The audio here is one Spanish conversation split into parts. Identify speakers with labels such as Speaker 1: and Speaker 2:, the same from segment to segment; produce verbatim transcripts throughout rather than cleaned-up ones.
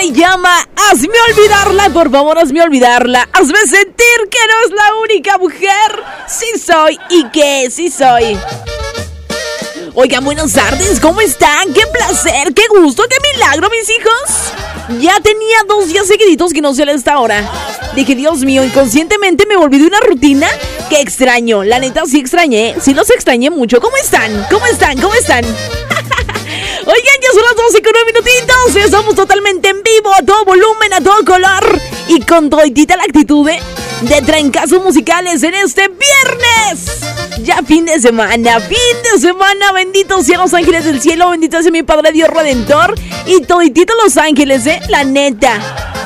Speaker 1: se llama Hazme olvidarla, por favor, hazme olvidarla. Hazme sentir que no es la única mujer. Sí soy y que sí soy. Oigan, buenas tardes, ¿cómo están? ¡Qué placer, qué gusto, qué milagro, mis hijos! Ya tenía dos días seguiditos que no sé a esta hora. Dije, Dios mío, inconscientemente me volví de una rutina que extraño. La neta, sí extrañé, sí los extrañé mucho. ¿Cómo están? ¿Cómo están? ¿Cmo están? Oigan, ya son las doce con nueve minutitos. Estamos totalmente en vivo, a todo volumen, a todo color. Y con toditita la actitud de, de trancazos musicales en este viernes. Ya fin de semana, fin de semana. Benditos sean los ángeles del cielo. Bendito sea mi Padre Dios Redentor. Y toditito los ángeles, eh, la neta.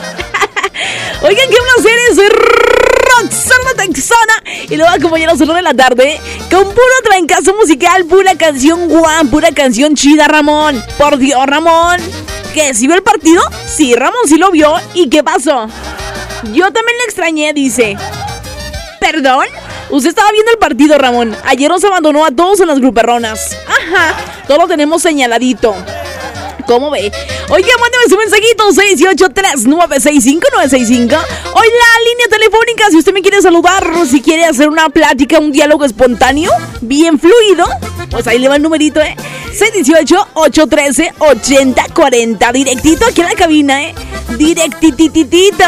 Speaker 1: Oigan, qué placer es. Soy Roxana Texana. Y luego acompañar a las de la tarde con puro trancazo musical, pura canción guau, pura canción chida, Ramón. Por Dios, Ramón. ¿Qué? ¿Sí vio el partido? Sí, Ramón sí lo vio. ¿Y qué pasó? Yo también le extrañé, dice. ¿Perdón? Usted estaba viendo el partido, Ramón. Ayer nos abandonó a todos en las gruperronas. Ajá, todo lo tenemos señaladito. ¿Cómo ve? Oiga, mándame su mensajito seis ocho tres nueve seis cinco nueve seis cinco. Hoy la línea telefónica, si usted me quiere saludar, si quiere hacer una plática, un diálogo espontáneo, bien fluido, pues ahí le va el numerito, ¿eh? seis uno ocho, ocho uno tres, ocho cero cuatro cero. Directito aquí en la cabina, ¿eh? Directititito.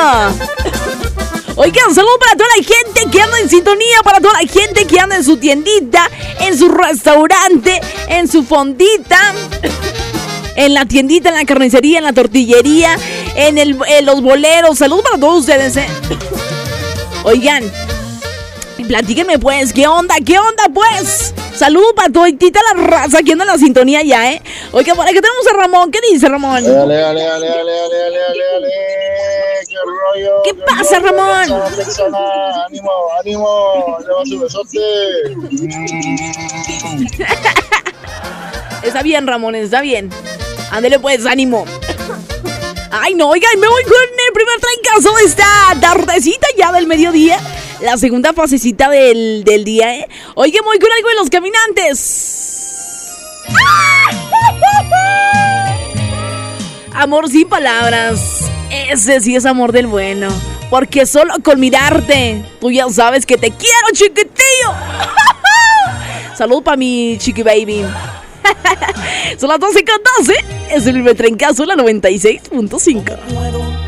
Speaker 1: Oigan, saludos para toda la gente que anda en sintonía, para toda la gente que anda en su tiendita, en su restaurante, en su fondita, en la tiendita, en la carnicería, en la tortillería, en, el, en los boleros. Saludos para todos ustedes, ¿eh? Oigan, platíquenme pues, ¿qué onda? ¿Qué onda pues? Saludos para toditita la raza que anda en la sintonía ya, ¿eh? Oigan, por aquí tenemos a Ramón. ¿Qué dice Ramón?
Speaker 2: Dale, dale, dale, dale, dale, dale, dale. ¿Qué rollo?
Speaker 1: ¿Qué pasa,
Speaker 2: rollo,
Speaker 1: Ramón?
Speaker 2: Texana, Texana. Ánimo, ánimo. Lleva su besote.
Speaker 1: Está bien, Ramón, está bien. Ándele pues, ánimo. Ay, no, oigan, me voy con el primer trancazo de esta tardecita ya del mediodía. La segunda fasecita del, del día, ¿eh? Oigan, voy con algo de Los Caminantes. Amor sin palabras. Ese sí es amor del bueno. Porque solo con mirarte, tú ya sabes que te quiero, chiquitillo. Salud para mi chiqui baby. Son las doce con doce. Es el primer trancazo, la noventa y seis punto cinco.